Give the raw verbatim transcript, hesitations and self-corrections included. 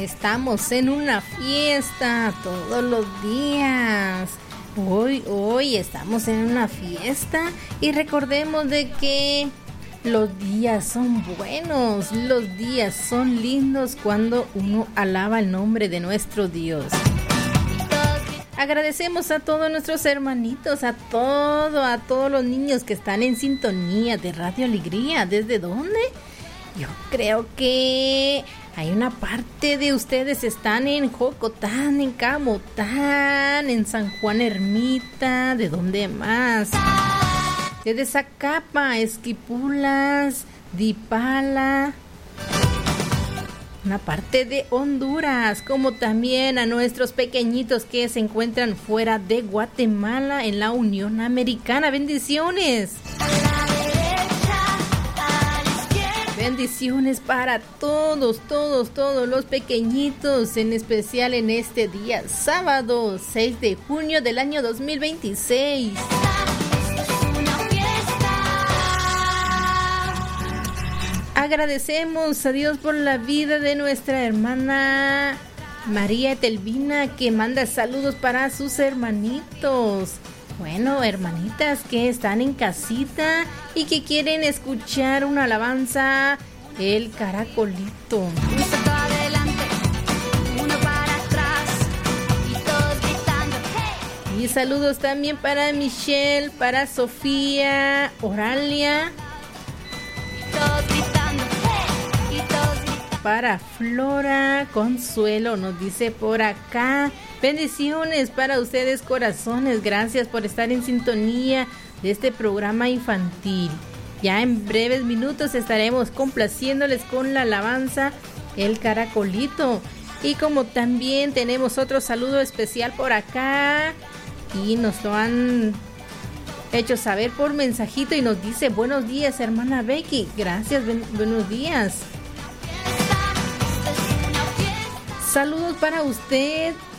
Estamos en una fiesta todos los días. Hoy, hoy estamos en una fiesta y recordemos de que los días son buenos, los días son lindos cuando uno alaba el nombre de nuestro Dios. Agradecemos a todos nuestros hermanitos, a todo, a todos los niños que están en sintonía de Radio Alegría. ¿Desde dónde? Yo creo que hay una parte de ustedes están en Jocotán, en Camotán, en San Juan Ermita. ¿De dónde más? Desde Zacapa, Esquipulas, Dipala. Una parte de Honduras, como también a nuestros pequeñitos que se encuentran fuera de Guatemala en la Unión Americana. Bendiciones. Bendiciones para todos, todos, todos los pequeñitos, en especial en este día, sábado seis de junio del año dos mil veintiséis. Agradecemos a Dios por la vida de nuestra hermana María Telvina, que manda saludos para sus hermanitos. Bueno, hermanitas que están en casita y que quieren escuchar una alabanza, el Caracolito. Uno para adelante, uno para atrás y todos gritando hey. Y saludos también para Michelle, para Sofía, Oralia. Todos gritando hey. Y todos gritando. Para Flora, Consuelo nos dice por acá. Bendiciones para ustedes, corazones. Gracias por estar en sintonía de este programa infantil. Ya en breves minutos estaremos complaciéndoles con la alabanza El Caracolito. Y como también tenemos otro saludo especial por acá y nos lo han hecho saber por mensajito y nos dice: buenos días, hermana Becky. Gracias, ben- buenos días. Saludos para usted,